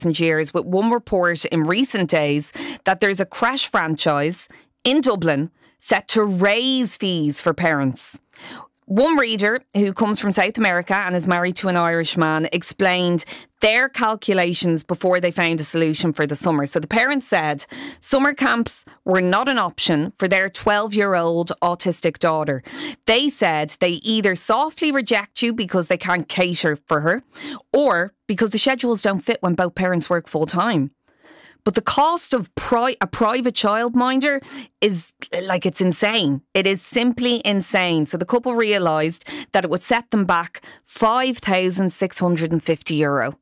years, with one report in recent days that there's a creche franchise in Dublin set to raise fees for parents. One reader who comes from South America and is married to an Irishman explained their calculations before they found a solution for the summer. So the parents said summer camps were not an option for their 12-year-old autistic daughter. They said they either softly reject you because they can't cater for her, or because the schedules don't fit when both parents work full time. But the cost of a private childminder is it's insane. It is simply insane. So the couple realised that it would set them back €5,650.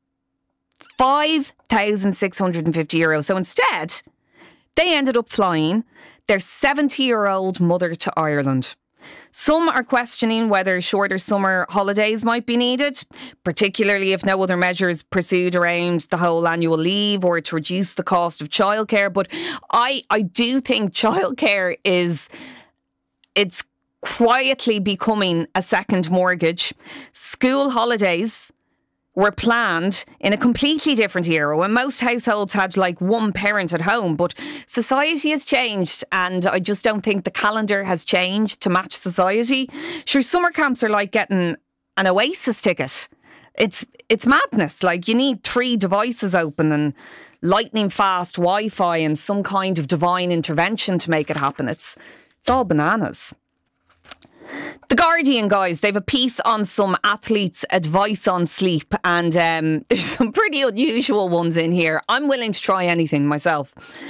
€5,650. So instead, they ended up flying their 70-year-old mother to Ireland. Some are questioning whether shorter summer holidays might be needed, particularly if no other measures pursued around the whole annual leave or to reduce the cost of childcare. But I do think childcare it's quietly becoming a second mortgage. School holidays were planned in a completely different era when most households had one parent at home. But society has changed, and I just don't think the calendar has changed to match society. Sure, summer camps are like getting an Oasis ticket. It's madness. You need 3 devices open and lightning fast Wi-Fi and some kind of divine intervention to make it happen. It's all bananas. The Guardian, guys, they have a piece on some athletes' advice on sleep, and there's some pretty unusual ones in here. I'm willing to try anything myself.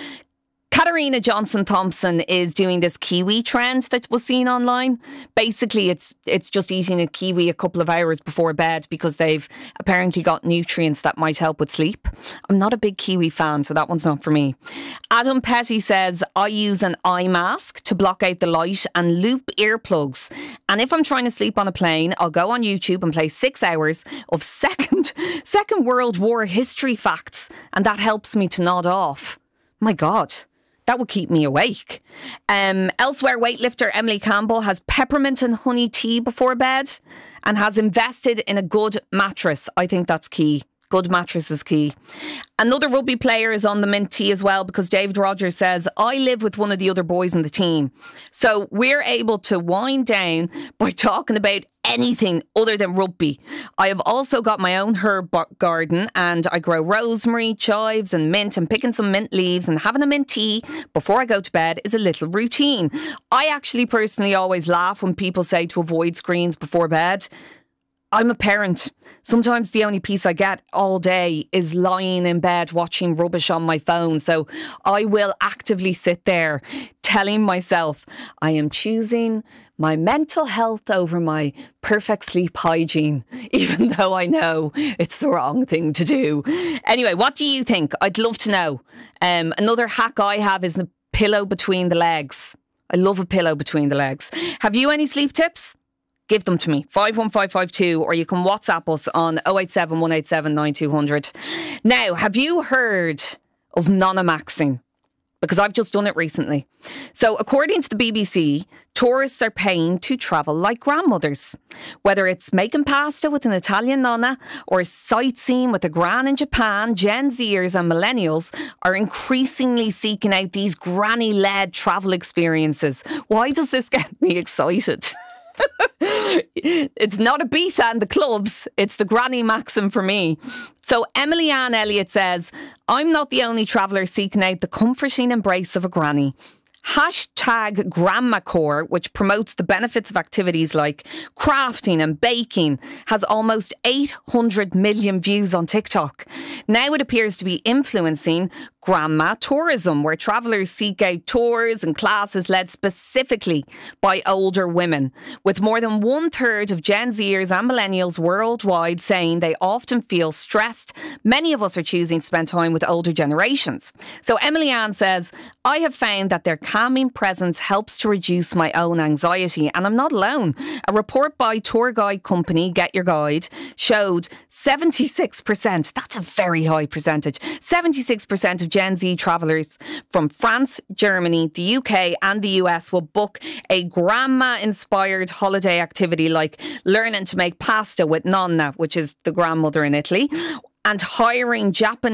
Katarina Johnson-Thompson is doing this kiwi trend that was seen online. Basically, it's just eating a kiwi a couple of hours before bed because they've apparently got nutrients that might help with sleep. I'm not a big kiwi fan, so that one's not for me. Adam Petty says, I use an eye mask to block out the light and loop earplugs. And if I'm trying to sleep on a plane, I'll go on YouTube and play 6 hours of Second World War history facts, and that helps me to nod off. My God. That would keep me awake. Elsewhere, weightlifter Emily Campbell has peppermint and honey tea before bed and has invested in a good mattress. I think that's key. Good mattress is key. Another rugby player is on the mint tea as well, because David Rogers says, I live with one of the other boys in the team. So we're able to wind down by talking about anything other than rugby. I have also got my own herb garden, and I grow rosemary, chives and mint, and picking some mint leaves and having a mint tea before I go to bed is a little routine. I actually personally always laugh when people say to avoid screens before bed. I'm a parent. Sometimes the only peace I get all day is lying in bed watching rubbish on my phone. So I will actively sit there telling myself I am choosing my mental health over my perfect sleep hygiene, even though I know it's the wrong thing to do. Anyway, what do you think? I'd love to know. Another hack I have is a pillow between the legs. I love a pillow between the legs. Have you any sleep tips? Give them to me, 51552, or you can WhatsApp us on 087 187 9200. Now, have you heard of Nonamaxing? Because I've just done it recently. So, according to the BBC, tourists are paying to travel like grandmothers. Whether it's making pasta with an Italian nonna or sightseeing with a gran in Japan, Gen Zers and millennials are increasingly seeking out these granny-led travel experiences. Why does this get me excited? It's not Ibiza and the clubs, it's the granny maxim for me. So Emily Ann Elliott says, I'm not the only traveller seeking out the comforting embrace of a granny. Hashtag GrandmaCore, which promotes the benefits of activities like crafting and baking, has almost 800 million views on TikTok. Now it appears to be influencing grandma tourism, where travellers seek out tours and classes led specifically by older women, with more than 1/3 of Gen Zers and millennials worldwide saying they often feel stressed. Many of us are choosing to spend time with older generations. So Emily Ann says, I have found that their calming presence helps to reduce my own anxiety, and I'm not alone. A report by tour guide company Get Your Guide showed 76%, that's a very high percentage, 76% of Gen Z travellers from France, Germany, the UK and the US will book a grandma-inspired holiday activity like learning to make pasta with nonna, which is the grandmother in Italy, and hiring Japanese